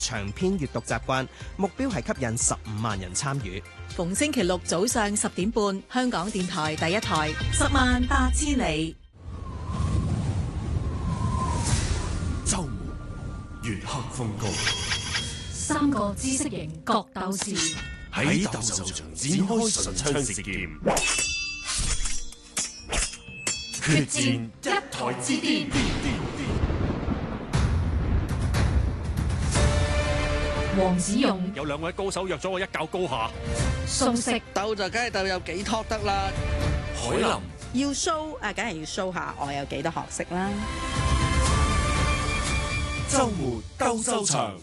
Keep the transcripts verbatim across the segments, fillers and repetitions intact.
長篇閱讀習慣，目標係吸引十五萬人參與。 逢星期六早上十點半，香港電台第一台，十萬八千里。 周末月黑風高， 三個知識型角鬥士喺鬥獸場展開唇槍舌劍，決戰一台之巔。 黃子勇有兩位高手約咗我一較高下， 蘇軾鬥就梗係鬥有幾托得啦。 海林要 show 啊，梗係要 show 下我有幾多學識啦。 周末鬥獸場，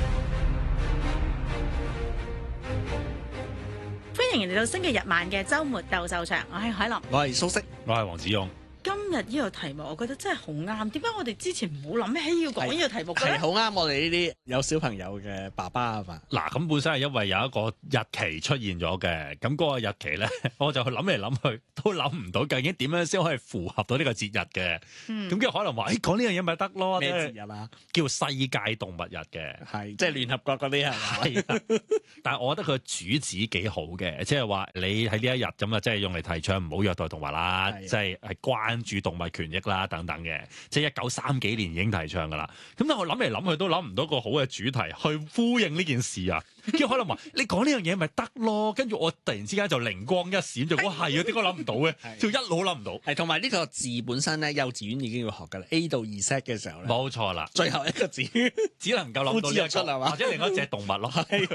歡迎嚟到星期日晚嘅周末鬥獸場，我係海林， 我係蘇軾， 我係黃子勇。 今日呢個題目，我覺得真係好啱。點解我哋之前冇諗起要講呢個題目嘅咧？ 係好啱我哋呢啲有小朋友嘅爸爸啊嘛。 嗱，咁本身係因為有一個日期出現咗嘅，咁嗰個日期咧，我就去諗嚟諗去都諗唔到究竟點樣先可以符合到呢個節日嘅。咁跟住可能話，誒講呢樣嘢咪得咯？ 咩節日啊？ 叫世界動物日嘅， 係即係聯合國嗰啲係嘛？ 係。但係我覺得佢主旨幾好嘅，即係話你喺呢一日咁啊，即係用嚟提倡唔好虐待動物啦，即係係關注動物權益啦等等嘅，即係一九三幾年已經提倡噶啦。咁但係我諗嚟諗去都諗唔到個好嘅主題去呼應呢件事啊。跟住可能話你講呢樣嘢咪得咯，跟住我突然之間就靈光一閃，就哇係啊，點解諗唔到嘅？就一路諗唔到。 係同埋呢個字本身咧，幼稚園已經要學噶啦。A 到 Z 嘅時候咧， 冇錯啦， 最後一個字只能夠諗到呢一出係嘛？ 或者另一隻動物咯。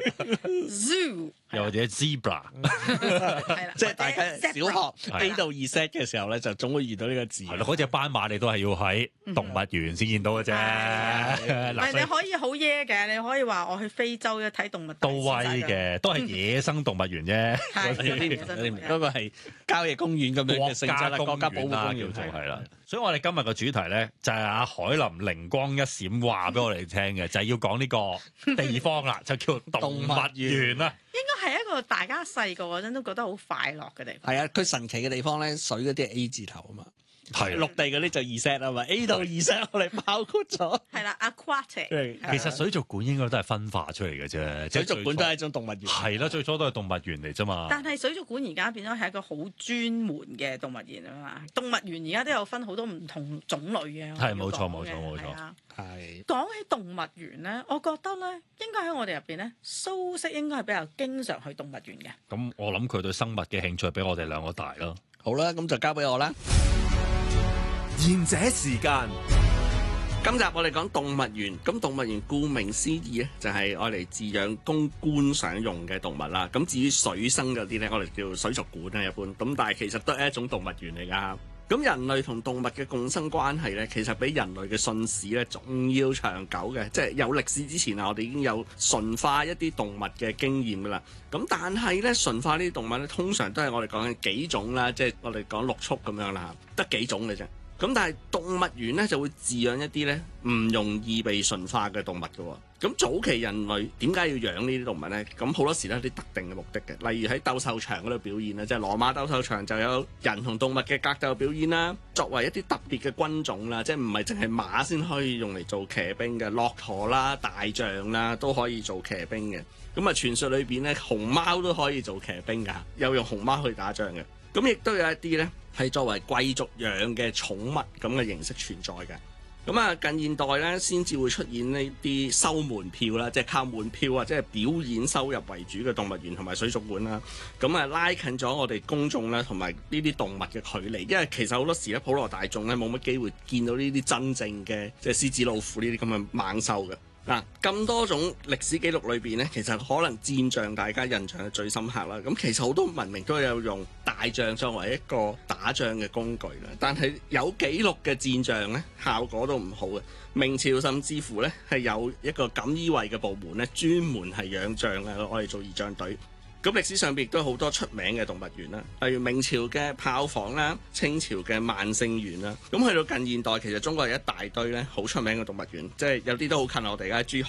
Zoo 又或者 zebra， 係啦， 即係大家小學 A 到 Z 嘅時候咧，就總會遇到呢個字。 係咯，嗰隻斑馬你都係要喺動物園先見到嘅啫。 唔係你可以好嘢嘅，你可以話我去非洲一睇動物都威嘅，都係野生動物園啫。 有啲唔同，有啲唔同。嗰個係郊野公園咁樣嘅性質啦，國家保護公園叫做係啦。所以我哋今日嘅主題咧，就係阿海林靈光一閃話俾我哋聽嘅，就係要講呢個地方啦，就叫動物園啦。 應該係一個大家細個嗰陣都覺得好快樂嘅地方。 係啊，佢神奇嘅地方咧，水嗰啲係 A 字頭啊嘛。 係陸地嗰啲就二 set 啊嘛 ，A 到二 set 我哋包括咗。 係啦 ，aquatic。 其實水族館應該都係分化出嚟嘅啫， 水族館都係一種動物園。 係啦，最初都係動物園嚟啫嘛。 但係水族館而家變咗係一個好專門嘅動物園啊嘛。動物園而家都有分好多唔同種類嘅。 係冇錯冇錯冇錯。 係講起動物園咧，我覺得咧應該喺我哋入邊咧，蘇軾應該係比較經常去動物園嘅。 咁我諗佢對生物嘅興趣比我哋兩個大咯。 好啦，咁就交俾我啦。 賢者時間， 今集我哋講動物園。咁動物園顧名思義咧，就係愛嚟飼養供觀賞用嘅動物啦。咁至於水生嗰啲咧，我哋叫水族館啦，一般。咁但係其實都係一種動物園嚟噶。咁人類同動物嘅共生關係咧，其實比人類嘅信史咧仲要長久嘅。即係有歷史之前啊，我哋已經有馴化一啲動物嘅經驗噶啦。咁但係咧，馴化呢啲動物咧，通常都係我哋講緊幾種啦，即係我哋講六畜咁樣啦，得幾種嘅啫。咁但係動物園咧就會飼養一啲咧唔容易被馴化嘅動物嘅喎。咁早期人類點解要養呢啲動物咧？咁好多時都有啲特定嘅目的嘅，例如喺鬥獸場嗰度表演啦，即係羅馬鬥獸場就有人同動物嘅格鬥表演啦。作為一啲特別嘅軍種啦，即係唔係淨係馬先可以用嚟做騎兵嘅，駱駝啦、大象啦都可以做騎兵嘅。咁啊，傳說裏邊咧，熊貓都可以做騎兵㗎，有用熊貓去打仗嘅。咁亦都有一啲咧係作為貴族養嘅寵物咁嘅形式存在嘅。咁啊，近現代咧先至會出現呢啲收門票啦，即係靠門票啊，即係表演收入為主嘅動物園同埋水族館啦。咁啊，拉近咗我哋公眾咧同埋呢啲動物嘅距離，因為其實好多時咧普羅大眾咧冇乜機會見到呢啲真正嘅即係獅子老虎呢啲咁嘅猛獸嘅。嗱，咁多種歷史記錄裏邊咧，其實可能戰象大家印象係最深刻啦。咁其實好多文明都有用大象作為一個打仗嘅工具啦，但係有記錄嘅戰象咧效果都唔好嘅。明朝甚至乎咧係有一個錦衣衛嘅部門咧，專門係養象嘅，我哋做儀仗隊。咁歷史上邊亦都有好多出名嘅動物園啦，例如明朝嘅豹房啦、清朝嘅萬勝園啦。咁去到近現代，其實中國有一大堆咧好出名嘅動物園，即係有啲都好近我哋而家喺珠海。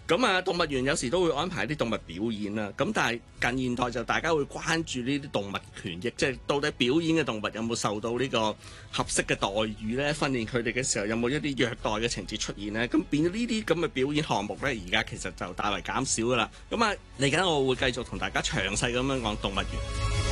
咁啊，動物園有時都會安排啲動物表演啦。咁但係近現代就大家會關注呢啲動物權益，即係到底表演嘅動物有冇受到呢個合適嘅待遇呢？訓練佢哋嘅時候有冇一啲虐待嘅情節出現呢？咁變咗呢啲咁嘅表演項目呢，而家其實就大為減少噶啦。咁啊，嚟緊我會繼續同大家詳細咁樣講動物園。